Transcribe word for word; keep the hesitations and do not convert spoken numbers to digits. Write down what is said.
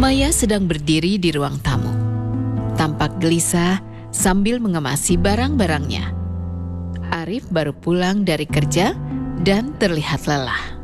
Maya sedang berdiri di ruang tamu. Tampak gelisah sambil mengemasi barang-barangnya. Arif baru pulang dari kerja dan terlihat lelah.